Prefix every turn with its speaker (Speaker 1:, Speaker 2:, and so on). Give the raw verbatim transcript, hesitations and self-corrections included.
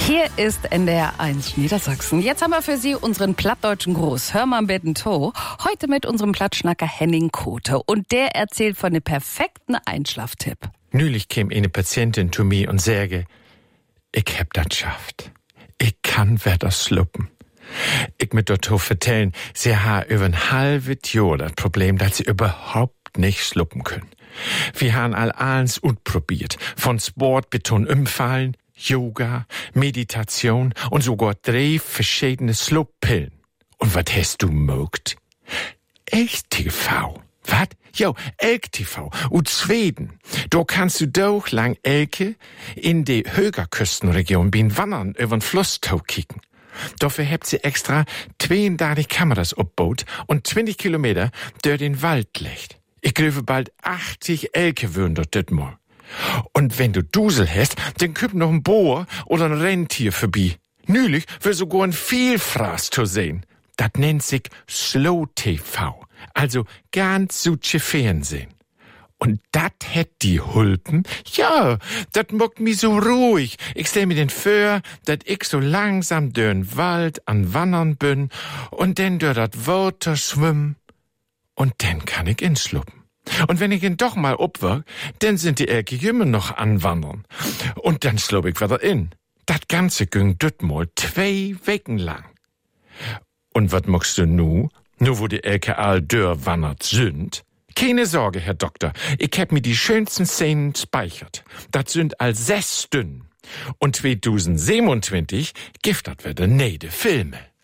Speaker 1: Hier ist N D R eins Niedersachsen. Jetzt haben wir für Sie unseren plattdeutschen Gruß. Hör mal mit dem To. Heute mit unserem Plattschnacker Henning Kote. Und der erzählt von dem perfekten Einschlaftipp.
Speaker 2: Neulich kam eine Patientin zu mir und sagte, ich hab das geschafft. Ich kann wieder schluppen. Ich mit dort vertellen, sie hat über ein halbes Jahr das Problem, dass sie überhaupt nicht schluppen können. Wir haben all alles utprobiert. Von Sport bis zum Umfallen, Yoga, Meditation und sogar drei verschiedene Schluppillen. Und was hast du mögt? Elk-T V. Was? Jo, Elk-T V. Und Schweden. Da kannst du doch lang Elke in die Högerküstenregion bin wandern über den Fluss kicken. Dafür habt sie extra zweiunddreißig Kameras aufgebaut und zwanzig Kilometer durch den Wald legt. Ich glaube bald achtzig Elke würden dort das mal. Und wenn du Dusel hast, dann kommt noch ein Bohr oder ein Rentier vorbei. Neulich war sogar ein Vielfraß zu sehen. Das nennt sich Slow-T V. Also ganz südsche Fernsehen. Und dat hätt die Hulpen? Ja, dat mockt mi so ruhig. Ich stell mir den vor, dat ich so langsam dörn Wald an Wandern bin und denn dör dat Water schwimm und dann kann ich inschluppen. Und wenn ich ihn doch mal obwerk, dann sind die Elke immer noch anwandern. Und dann schlupp ich wieder in. Dat Ganze ging düt mal zwei Wochen lang. Und wat machst du nu? Nu wo die Elke all dör wandert sind? Keine Sorge, Herr Doktor, ich hab mir die schönsten Szenen speichert. Das sind all sechs Stunden. Und zweitausendsiebenundzwanzig gibt das wieder neue Filme.